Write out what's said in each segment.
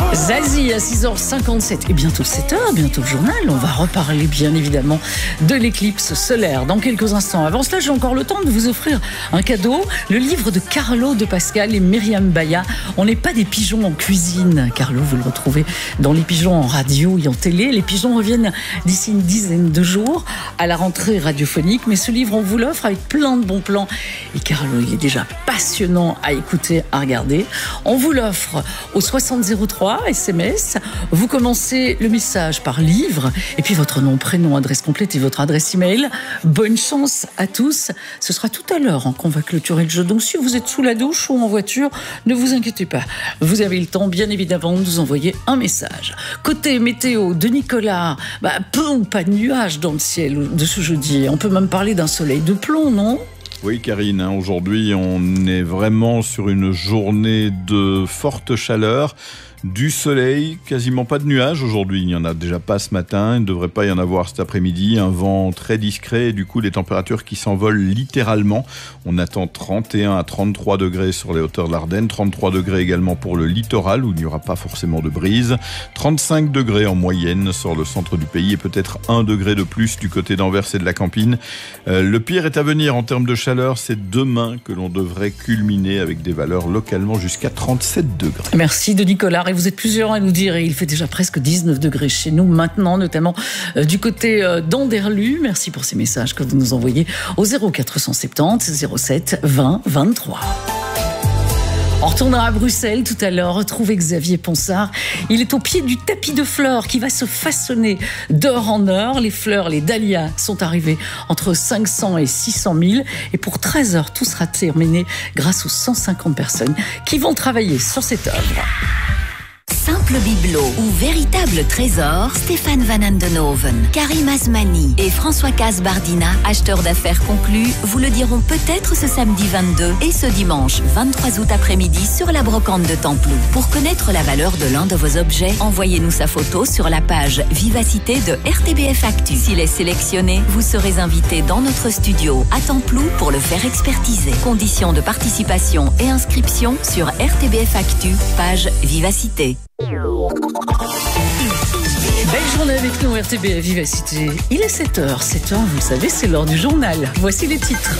Zazie à 6h57 et bientôt 7h, bientôt le journal. On va reparler bien évidemment de l'éclipse solaire dans quelques instants. Avant cela, j'ai encore le temps de vous offrir un cadeau, le livre de Carlo de Pascal et Myriam Baya. On n'est pas des pigeons en cuisine. Carlo, vous le retrouvez dans Les Pigeons en radio et en télé. Les pigeons reviennent d'ici une dizaine de jours à la rentrée radiophonique. Mais ce livre, on vous l'offre avec plein de bons plans. Et Carlo, il est déjà passionnant à écouter, à regarder. On vous l'offre au 6003 SMS. Vous commencez le message par livre et puis votre nom, prénom, adresse complète et votre adresse email. Bonne chance à tous. Ce sera tout à l'heure qu'on va clôturer le jeu. Donc si vous êtes sous la douche ou en voiture, ne vous inquiétez pas. Vous avez le temps, bien évidemment, de nous envoyer un message. Côté météo de Nicolas, peu ou pas de nuages dans le ciel de ce jeudi. On peut même parler d'un soleil de plomb, non ? Oui, Karine, aujourd'hui, on est vraiment sur une journée de forte chaleur. Du soleil, quasiment pas de nuages aujourd'hui. Il n'y en a déjà pas ce matin. Il ne devrait pas y en avoir cet après-midi. Un vent très discret et du coup, les températures qui s'envolent littéralement. On attend 31 à 33 degrés sur les hauteurs de l'Ardenne, 33 degrés également pour le littoral où il n'y aura pas forcément de brise, 35 degrés en moyenne sur le centre du pays et peut-être 1 degré de plus du côté d'Anvers et de la Campine. Le pire est à venir en termes de chaleur. C'est demain que l'on devrait culminer avec des valeurs localement jusqu'à 37 degrés. Merci de Nicolas. Et vous êtes plusieurs à nous dire, et il fait déjà presque 19 degrés chez nous maintenant, notamment du côté d'Anderlu. Merci pour ces messages que vous nous envoyez au 0470 07 20 23. On retournera à Bruxelles tout à l'heure, retrouver Xavier Ponsard. Il est au pied du tapis de fleurs qui va se façonner d'heure en heure. Les fleurs, les dahlias sont arrivées entre 500 et 600 000. Et pour 13 heures, tout sera terminé grâce aux 150 personnes qui vont travailler sur cette œuvre. Simple bibelot ou véritable trésor, Stéphane Van Andenhoven, Karim Asmani et François Casbardina, acheteurs d'affaires conclus, vous le diront peut-être ce samedi 22 et ce dimanche 23 août après-midi sur la brocante de Templou. Pour connaître la valeur de l'un de vos objets, envoyez-nous sa photo sur la page Vivacité de RTBF Actu. S'il est sélectionné, vous serez invité dans notre studio à Templou pour le faire expertiser. Conditions de participation et inscription sur RTBF Actu, page Vivacité. Belle journée avec nous, RTBF Vivacité. Il est 7h. 7h, vous le savez, c'est l'heure du journal. Voici les titres.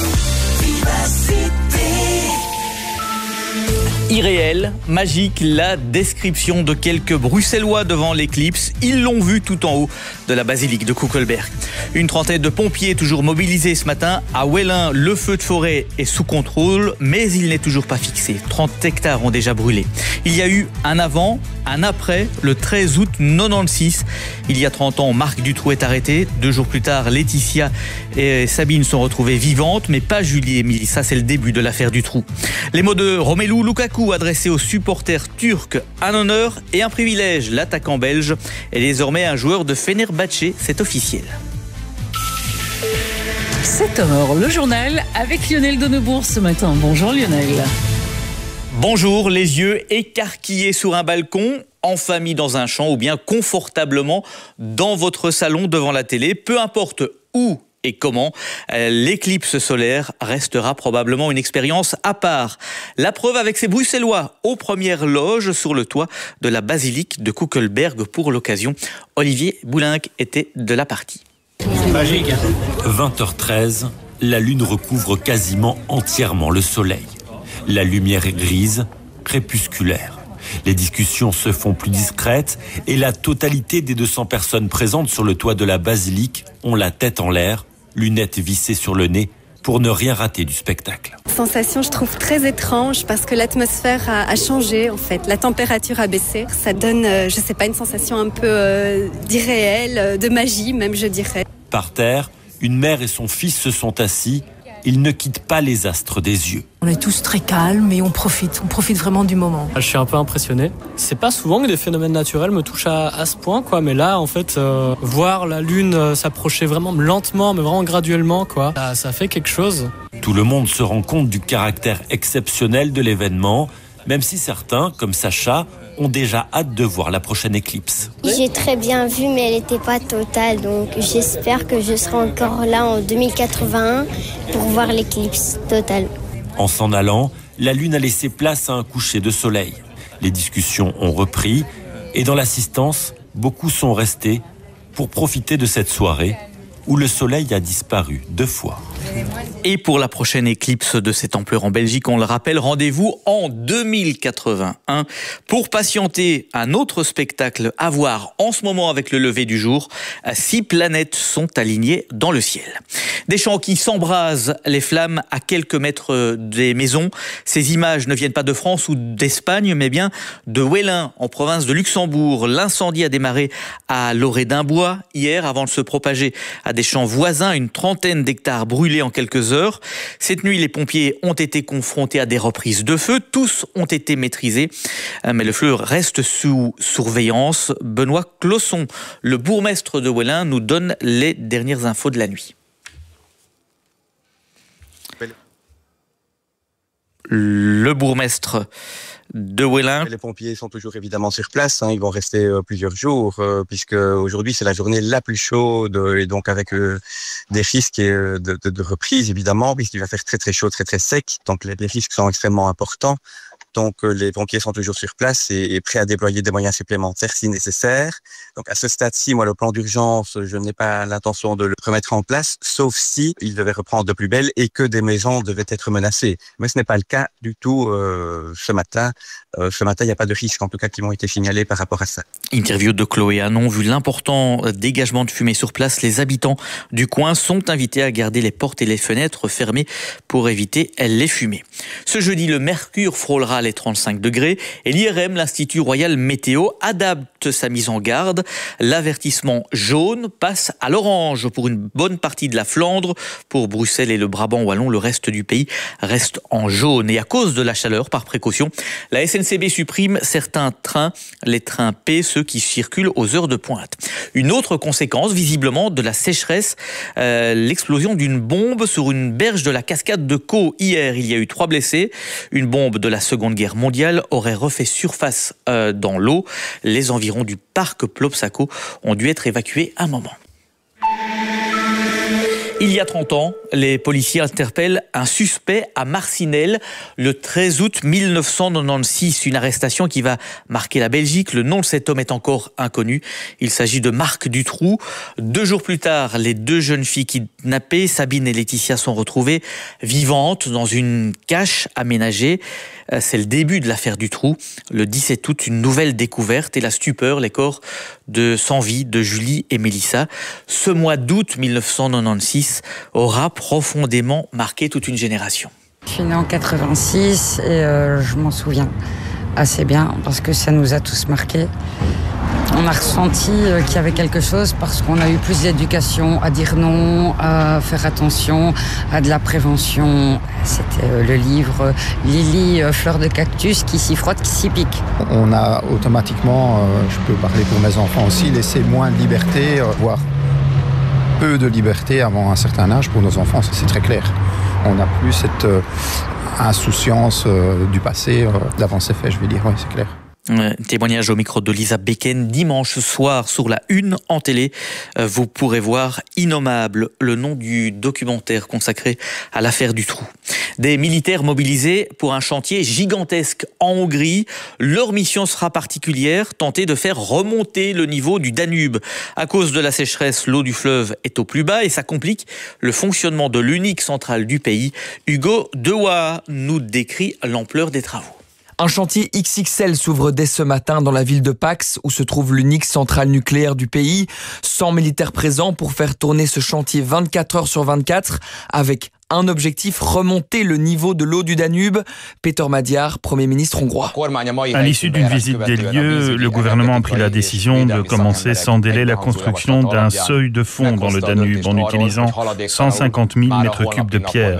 Irréel, magique, la description de quelques Bruxellois devant l'éclipse. Ils l'ont vu tout en haut de la basilique de Koekelberg. Une trentaine de pompiers toujours mobilisés ce matin. À Wellin, le feu de forêt est sous contrôle, mais il n'est toujours pas fixé. 30 hectares ont déjà brûlé. Il y a eu un avant, un après, le 13 août 96. Il y a 30 ans, Marc Dutroux est arrêté. 2 jours plus tard, Laetitia et Sabine sont retrouvées vivantes, mais pas Julie et Émilie. Ça, c'est le début de l'affaire Dutroux. Les mots de Romelu Lukaku adressés aux supporters turcs, un honneur et un privilège. L'attaquant belge est désormais un joueur de Fenerbahçe, c'est officiel. 7h, le journal avec Lionel Donnebourg ce matin. Bonjour Lionel. Bonjour, les yeux écarquillés sur un balcon, en famille dans un champ ou bien confortablement dans votre salon devant la télé. Peu importe où et comment, l'éclipse solaire restera probablement une expérience à part. La preuve avec ces Bruxellois aux premières loges sur le toit de la basilique de Koekelberg pour l'occasion. Olivier Boulinck était de la partie. C'est magique. 20h13, la lune recouvre quasiment entièrement le soleil. La lumière est grise, crépusculaire. Les discussions se font plus discrètes et la totalité des 200 personnes présentes sur le toit de la basilique ont la tête en l'air, lunettes vissées sur le nez pour ne rien rater du spectacle. Sensation, je trouve très étrange parce que l'atmosphère a changé en fait. La température a baissé. Ça donne, je sais pas, une sensation un peu d'irréel, de magie même, je dirais. Par terre, une mère et son fils se sont assis. Ils ne quittent pas les astres des yeux. On est tous très calmes et on profite vraiment du moment. Je suis un peu impressionné. C'est pas souvent que des phénomènes naturels me touchent à ce point, quoi. Mais là, en fait, voir la lune s'approcher vraiment lentement, mais vraiment graduellement, quoi, ça fait quelque chose. Tout le monde se rend compte du caractère exceptionnel de l'événement, même si certains, comme Sacha, ont déjà hâte de voir la prochaine éclipse. J'ai très bien vu, mais elle n'était pas totale, donc j'espère que je serai encore là en 2081 pour voir l'éclipse totale. En s'en allant, la lune a laissé place à un coucher de soleil. Les discussions ont repris et dans l'assistance, beaucoup sont restés pour profiter de cette soirée où le soleil a disparu 2 fois. Et pour la prochaine éclipse de cette ampleur en Belgique, on le rappelle, rendez-vous en 2081 pour patienter un autre spectacle à voir en ce moment avec le lever du jour. 6 planètes sont alignées dans le ciel. Des champs qui s'embrasent, les flammes à quelques mètres des maisons. Ces images ne viennent pas de France ou d'Espagne, mais bien de Wellin, en province de Luxembourg. L'incendie a démarré à Loré-d'Imbois hier avant de se propager à des champs voisins, une trentaine d'hectares brûlés en quelques heures. Cette nuit, les pompiers ont été confrontés à des reprises de feu. Tous ont été maîtrisés, mais le feu reste sous surveillance. Benoît Closson, le bourgmestre de Wellin, nous donne les dernières infos de la nuit. Le bourgmestre de Wellin. Les pompiers sont toujours évidemment sur place, ils vont rester plusieurs jours puisque aujourd'hui c'est la journée la plus chaude et donc avec des risques de reprise évidemment puisqu'il va faire très très chaud, très très sec, donc les risques sont extrêmement importants. Donc les pompiers sont toujours sur place et prêts à déployer des moyens supplémentaires si nécessaire. Donc à ce stade-ci, moi le plan d'urgence, je n'ai pas l'intention de le remettre en place, sauf si il devait reprendre de plus belle et que des maisons devaient être menacées. Mais ce n'est pas le cas du tout ce matin. Ce matin, il n'y a pas de risques en tout cas qui m'ont été signalés par rapport à ça. Interview de Chloé Hanon. Vu l'important dégagement de fumée sur place, les habitants du coin sont invités à garder les portes et les fenêtres fermées pour éviter les fumées. Ce jeudi, le mercure frôlera les 35 degrés et l'IRM, l'Institut Royal Météo, adapte sa mise en garde. L'avertissement jaune passe à l'orange pour une bonne partie de la Flandre. Pour Bruxelles et le Brabant wallon, le reste du pays reste en jaune. Et à cause de la chaleur, par précaution, la SNCB supprime certains trains, les trains P, ceux qui circulent aux heures de pointe. Une autre conséquence, visiblement, de la sécheresse, l'explosion d'une bombe sur une berge de la cascade de Caux. Hier, il y a eu 3 blessés. Une bombe de la Seconde Guerre mondiale aurait refait surface dans l'eau. Les environs du parc Plopsaco ont dû être évacués un moment. Il y a 30 ans, les policiers interpellent un suspect à Marcinelle le 13 août 1996. Une arrestation qui va marquer la Belgique. Le nom de cet homme est encore inconnu. Il s'agit de Marc Dutroux. 2 jours plus tard, les 2 jeunes filles kidnappées, Sabine et Laetitia, sont retrouvées vivantes dans une cache aménagée. C'est le début de l'affaire Dutroux. Le 17 août, une nouvelle découverte et la stupeur, les corps de sans vie de Julie et Mélissa. Ce mois d'août 1996 aura profondément marqué toute une génération. Je suis née en 86 et je m'en souviens assez bien parce que ça nous a tous marqués. On a ressenti qu'il y avait quelque chose parce qu'on a eu plus d'éducation à dire non, à faire attention, à de la prévention. C'était le livre Lily, fleur de cactus, qui s'y frotte, qui s'y pique. On a automatiquement, je peux parler pour mes enfants aussi, laissé moins de liberté, voire peu de liberté avant un certain âge pour nos enfants, ça c'est très clair. On n'a plus cette insouciance du passé, d'avant c'est fait, je vais dire, oui, c'est clair. Témoignage au micro de Lisa Becken. Dimanche soir, sur la une en télé, vous pourrez voir Innommable, le nom du documentaire consacré à l'affaire Dutroux. Des militaires mobilisés pour un chantier gigantesque en Hongrie. Leur mission sera particulière, tenter de faire remonter le niveau du Danube. À cause de la sécheresse, l'eau du fleuve est au plus bas et ça complique le fonctionnement de l'unique centrale du pays. Hugo Dewa nous décrit l'ampleur des travaux. Un chantier XXL s'ouvre dès ce matin dans la ville de Pax, où se trouve l'unique centrale nucléaire du pays. 100 militaires présents pour faire tourner ce chantier 24 heures sur 24, avec un objectif, remonter le niveau de l'eau du Danube. Péter Magyar, Premier ministre hongrois. À l'issue d'une visite des lieux, le gouvernement a pris la décision de commencer sans délai la construction d'un seuil de fond dans le Danube en utilisant 150 000 mètres cubes de pierre.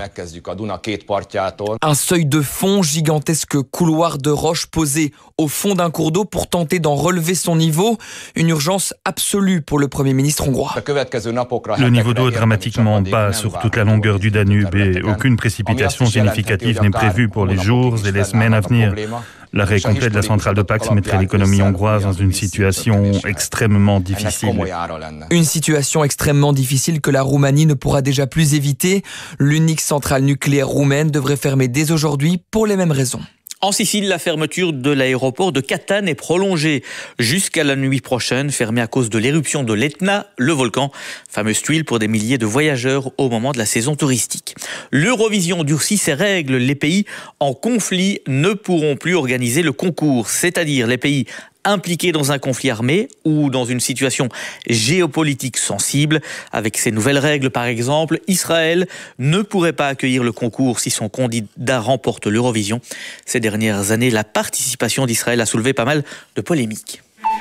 Un seuil de fond, gigantesque couloir de roches posé au fond d'un cours d'eau pour tenter d'en relever son niveau. Une urgence absolue pour le Premier ministre hongrois. Le niveau d'eau est dramatiquement bas sur toute la longueur du Danube et aucune précipitation significative n'est prévue pour les jours et les semaines à venir. L'arrêt complet de la centrale de Pax mettrait l'économie hongroise dans une situation extrêmement difficile. Une situation extrêmement difficile que la Roumanie ne pourra déjà plus éviter. L'unique centrale nucléaire roumaine devrait fermer dès aujourd'hui pour les mêmes raisons. En Sicile, la fermeture de l'aéroport de Catane est prolongée jusqu'à la nuit prochaine, fermée à cause de l'éruption de l'Etna, le volcan, fameuse tuile pour des milliers de voyageurs au moment de la saison touristique. L'Eurovision durcit ses règles. Les pays en conflit ne pourront plus organiser le concours, c'est-à-dire les pays impliqués dans un conflit armé ou dans une situation géopolitique sensible. Avec ces nouvelles règles, par exemple, Israël ne pourrait pas accueillir le concours si son candidat remporte l'Eurovision. Ces dernières années, la participation d'Israël a soulevé pas mal de polémiques.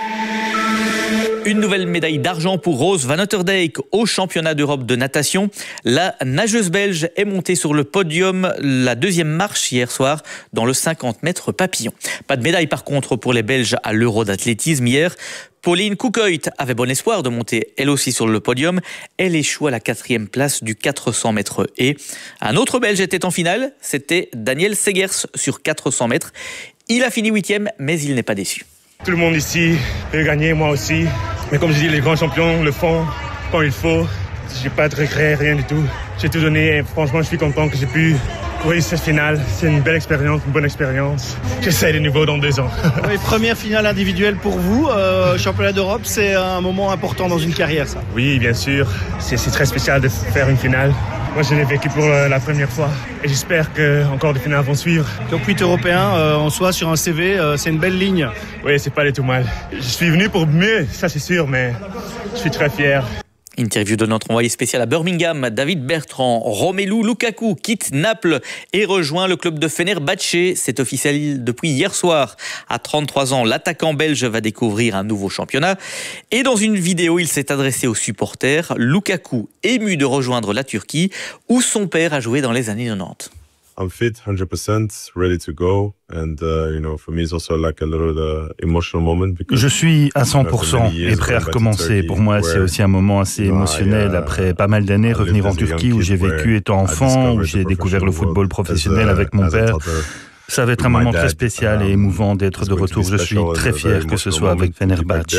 Une nouvelle médaille d'argent pour Rose Van Otterdijk au championnat d'Europe de natation. La nageuse belge est montée sur le podium la deuxième marche hier soir dans le 50 mètres papillon. Pas de médaille par contre pour les Belges à l'Euro d'athlétisme hier. Pauline Koekhout avait bon espoir de monter elle aussi sur le podium. Elle échoue à la 4e place du 400 mètres haies. Un autre Belge était en finale, c'était Daniel Segers sur 400 mètres. Il a fini 8e, mais il n'est pas déçu. Tout le monde ici peut gagner, moi aussi. Mais comme je dis, les grands champions le font quand il faut. J'ai pas de regrets, rien du tout. J'ai tout donné et franchement, je suis content que j'ai pu courir cette finale. C'est une belle expérience, une bonne expérience. J'essaie de nouveau dans 2 ans. Oui, première finale individuelle pour vous. Championnat d'Europe, c'est un moment important dans une carrière, ça. Oui, bien sûr. C'est très spécial de faire une finale. Moi, je l'ai vécu pour la première fois et j'espère que encore des finales vont suivre. Top 8 européen en soi sur un CV, c'est une belle ligne. Oui, c'est pas du tout mal. Je suis venu pour mieux, ça c'est sûr, mais je suis très fier. Interview de notre envoyé spécial à Birmingham, David Bertrand. Romelu Lukaku quitte Naples et rejoint le club de Fenerbahçe. C'est officiel depuis hier soir. À 33 ans, l'attaquant belge va découvrir un nouveau championnat. Et dans une vidéo, il s'est adressé aux supporters. Lukaku, ému de rejoindre la Turquie, où son père a joué dans les années 90. I'm fit, 100%, ready to go. And, for me, it's also like a little emotional moment. Je suis à 100% et prêt à recommencer. Pour moi, c'est aussi un moment assez émotionnel. Après pas mal d'années, revenir en Turquie où j'ai vécu étant enfant, où j'ai découvert le football professionnel avec mon père. Ça va être un moment très spécial et émouvant d'être de retour. Je suis très fier que ce soit avec Fenerbahçe.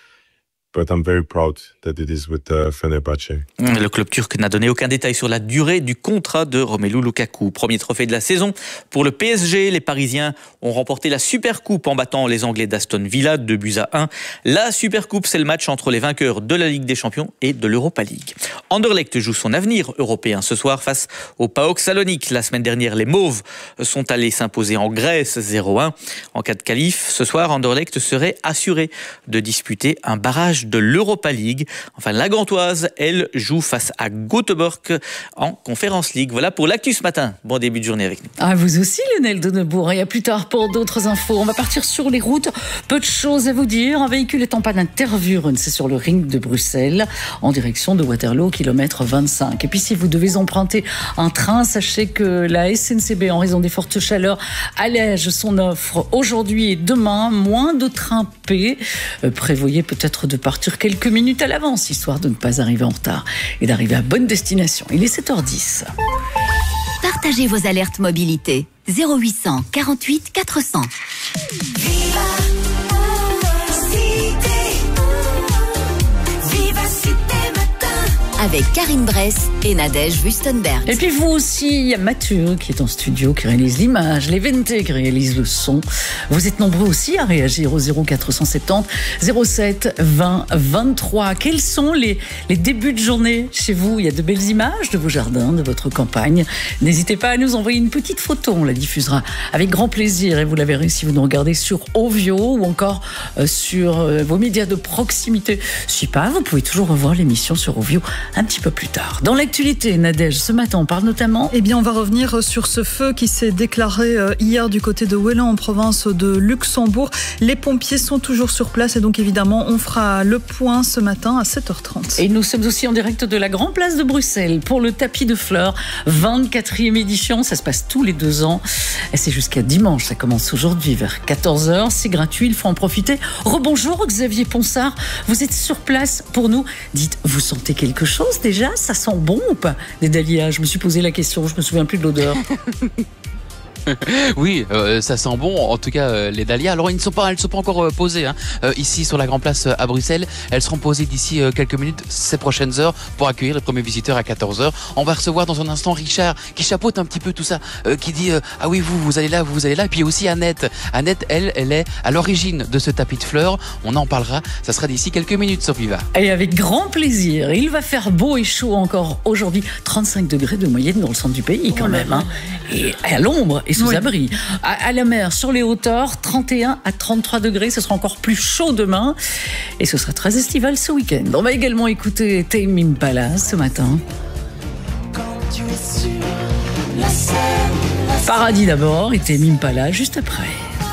But I'm very proud that it is with Fenerbahçe. Le club turc n'a donné aucun détail sur la durée du contrat de Romelu Lukaku. Premier trophée de la saison pour le PSG. Les Parisiens ont remporté la Supercoupe en battant les Anglais d'Aston Villa 2-1. La Supercoupe, c'est le match entre les vainqueurs de la Ligue des Champions et de l'Europa League. Anderlecht joue son avenir européen ce soir face au PAOK Salonique. La semaine dernière, les Mauves sont allés s'imposer en Grèce 0-1. En cas de qualif, ce soir, Anderlecht serait assuré de disputer un barrage de l'Europa League. Enfin, la Gantoise, elle, joue face à Göteborg en Conference League. Voilà pour l'actu ce matin. Bon début de journée avec nous. Ah, vous aussi, Lionel Donnebourg. Et à plus tard pour d'autres infos. On va partir sur les routes. Peu de choses à vous dire. Un véhicule est en panne interurbaine. C'est sur le ring de Bruxelles, en direction de Waterloo, kilomètre 25. Et puis, si vous devez emprunter un train, sachez que la SNCB, en raison des fortes chaleurs, allège son offre aujourd'hui et demain. Moins de trains P. Prévoyez peut-être de partir quelques minutes à l'avance, histoire de ne pas arriver en retard et d'arriver à bonne destination. Il est 7h10. Partagez vos alertes mobilité. 0800 48 400. Avec Karine Bress et Nadège Wüstenberg. Et puis vous aussi, il y a Mathieu qui est en studio, qui réalise l'image, les Vente qui réalise le son. Vous êtes nombreux aussi à réagir au 0470 07 20 23. Quels sont les débuts de journée chez vous? Il y a de belles images de vos jardins, de votre campagne. N'hésitez pas à nous envoyer une petite photo, on la diffusera avec grand plaisir et vous la verrez si vous nous regardez sur Ovio ou encore sur vos médias de proximité. Si pas, vous pouvez toujours revoir l'émission sur Ovio un petit peu plus tard. Dans l'actualité, Nadège, ce matin, on parle notamment... Eh bien, on va revenir sur ce feu qui s'est déclaré hier du côté de Ouélan, en province de Luxembourg. Les pompiers sont toujours sur place et donc, évidemment, on fera le point ce matin à 7h30. Et nous sommes aussi en direct de la Grande Place de Bruxelles pour le tapis de fleurs, 24e édition. Ça se passe tous les 2 ans. Et c'est jusqu'à dimanche. Ça commence aujourd'hui vers 14h. C'est gratuit, il faut en profiter. Rebonjour Xavier Ponsard. Vous êtes sur place pour nous. Dites, vous sentez quelque chose déjà? Ça sent bon ou pas, des dahlias? Je me suis posé la question, je me souviens plus de l'odeur. Oui, ça sent bon. En tout cas, les dahlias. Alors, elles ne sont pas encore posées ici sur la Grand Place à Bruxelles. Elles seront posées d'ici quelques minutes, ces prochaines heures, pour accueillir les premiers visiteurs à 14h. On va recevoir dans un instant Richard, qui chapeaute un petit peu tout ça, qui dit ah oui, vous allez là, vous allez là. Et puis aussi Annette. Annette, elle est à l'origine de ce tapis de fleurs. On en parlera. Ça sera d'ici quelques minutes sur Viva. Et avec grand plaisir. Il va faire beau et chaud encore aujourd'hui. 35 degrés de moyenne dans le centre du pays quand même. Et à l'ombre et sous abri. À la mer, sur les hauteurs, 31 à 33 degrés. Ce sera encore plus chaud demain. Et ce sera très estival ce week-end. On va également écouter Tame Impala ce matin. Paradis d'abord et Tame Impala juste après.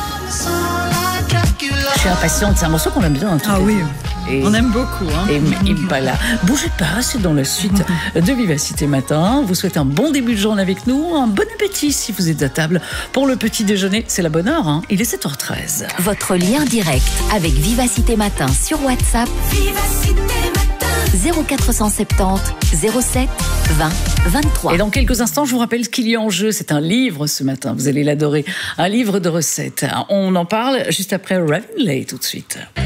Je suis impatiente, c'est un morceau qu'on aime bien. Oui, on aime beaucoup. Tame Impala. Bougez pas, c'est dans la suite de Vivacité Matin. Vous souhaitez un bon début de journée avec nous, un bon appétit si vous êtes à table pour le petit déjeuner. C'est la bonne heure, il est 7h13. Votre lien direct avec Vivacité Matin sur WhatsApp. Vivacité Matin 0470 07 20 23. Et dans quelques instants, je vous rappelle ce qu'il y a en jeu. C'est un livre ce matin, vous allez l'adorer. Un livre de recettes. On en parle juste après Ravenlay tout de suite.